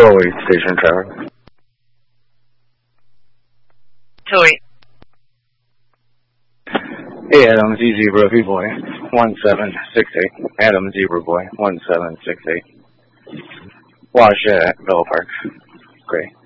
Joey, Station Trevor. Joey. Hey, Adam, Zebra B-Boy, 1768. Adam, Zebra Boy, 1768. Wash at Villa Park. Great.